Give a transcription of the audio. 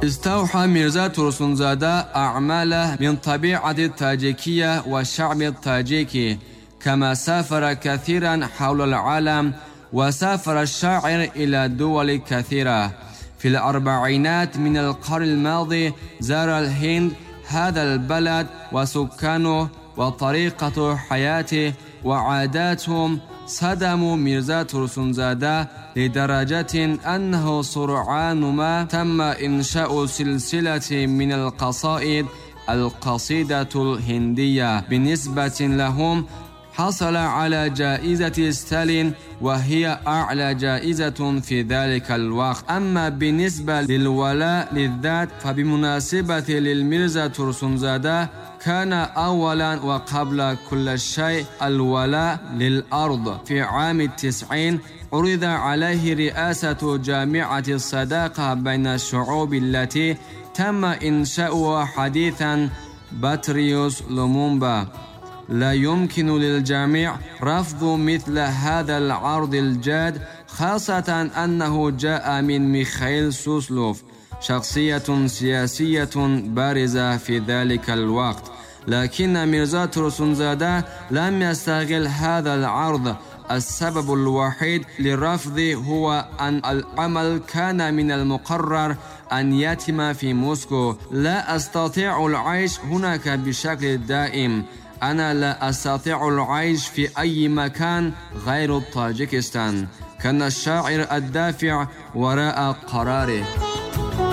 استوحى ميرزا ترسونزاده أعماله من طبيعة التاجيكية والشعب التاجيكي، كما سافر كثيرا حول العالم، وسافر الشاعر إلى دول كثيرة. في الأربعينات من القرن الماضي زار الهند هذا البلد وسكانه وطريقة حياته وعاداتهم صدموا ميرزا ترسونزاده لدرجة أنه سرعان ما تم إنشاء سلسلة من القصائد القصيدة الهندية بالنسبة لهم، حصل على جائزة ستالين وهي أعلى جائزة في ذلك الوقت. أما بالنسبة للولاء للذات فبمناسبة للميرزا ترسونزاده كان أولا وقبل كل شيء الولاء للأرض. في عام 90 عرض عليه رئاسة جامعة الصداقة بين الشعوب التي تم إنشاؤها حديثا باتريوس لومومبا. لا يمكن للجميع رفض مثل هذا العرض الجاد، خاصة أنه جاء من ميخائيل سوسلوف، شخصية سياسية بارزة في ذلك الوقت. لكن ميرزا ترسونزاده لم يستغل هذا العرض. السبب الوحيد للرفض هو أن العمل كان من المقرر أن يتم في موسكو. لا أستطيع العيش هناك بشكل دائم. أنا لا أستطيع العيش في أي مكان غير طاجيكستان. كان الشاعر الدافع وراء قراره.